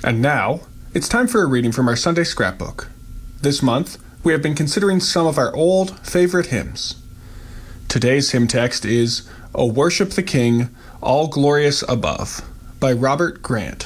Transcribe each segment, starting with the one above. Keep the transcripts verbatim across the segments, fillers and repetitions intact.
And now, it's time for a reading from our Sunday scrapbook. This month, we have been considering some of our old favorite hymns. Today's hymn text is O Worship the King, All Glorious Above, by Robert Grant.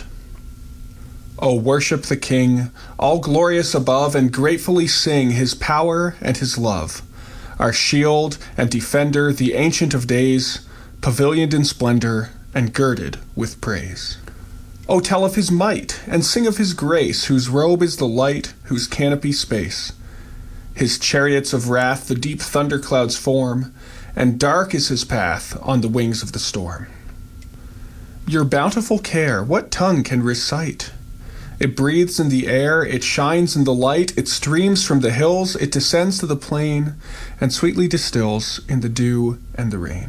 O worship the King, all glorious above, and gratefully sing his power and his love. Our shield and defender, the Ancient of Days, pavilioned in splendor and girded with praise. O tell of his might, and sing of his grace, whose robe is the light, whose canopy space. His chariots of wrath the deep thunderclouds form, and dark is his path on the wings of the storm. Your bountiful care, what tongue can recite? It breathes in the air, it shines in the light, it streams from the hills, it descends to the plain, and sweetly distills in the dew and the rain.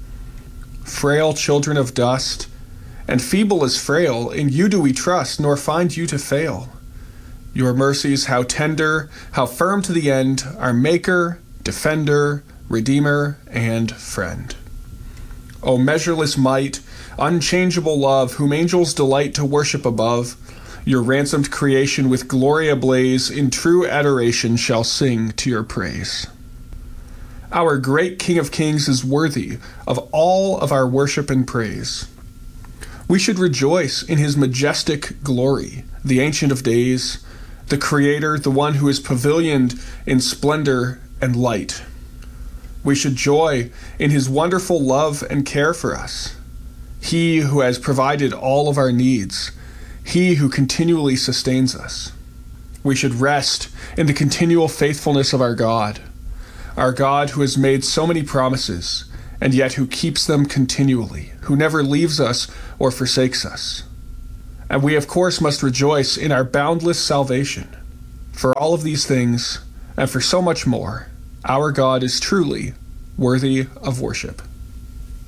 Frail children of dust, and feeble as frail, in you do we trust, nor find you to fail. Your mercies, how tender, how firm to the end, our Maker, Defender, Redeemer, and Friend. O measureless might, unchangeable love, whom angels delight to worship above, your ransomed creation with glory ablaze, in true adoration shall sing to your praise. Our great King of Kings is worthy of all of our worship and praise. We should rejoice in his majestic glory, the Ancient of Days, the Creator, the one who is pavilioned in splendor and light. We should joy in his wonderful love and care for us, he who has provided all of our needs, he who continually sustains us. We should rest in the continual faithfulness of our God, our God who has made so many promises, and yet who keeps them continually, who never leaves us or forsakes us. And we, of course, must rejoice in our boundless salvation. For all of these things, and for so much more, our God is truly worthy of worship.